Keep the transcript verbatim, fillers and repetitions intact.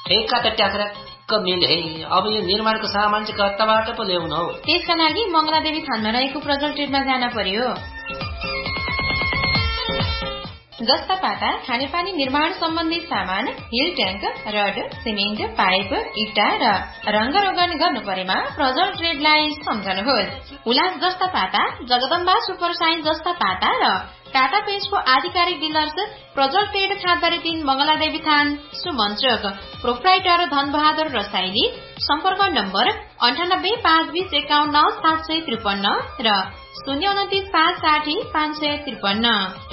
ठेक्का त ट्याक्राक्क मिले। अब यो निर्माणको सामान चाहिँ कताबाट पो ल्याउनु हौ? त्यसका लागि मंगलादेवी थानमा रहेको प्रजल ट्रेडमा जान पर्यो। जस्ता पाता खानेपानी निर्माण सम्बन्धी सामान, hill tank, rod, cement, pipe, इट्टा र रंगरोगन गर्नु परेमा प्रजल ट्रेडलाई सम्झनुहोस्। उलास जस्ता पाता, जगदम्बा सुपर साइन्स जस्ता पाता र टाटा पेन्टको आधिकारिक डिलर्स प्रजल ट्रेड खाँदरे तीन मंगलादेवी थान सुमन्त्रक। प्रोप्राइटर धनबहादुर रसाइली। सम्पर्क नम्बर अन्ठानब्बे पाँच बीस एकाउन्न सात सय त्रिपन्न र शून्य उन्तिस पाँच साठी पाँच सय त्रिपन्न।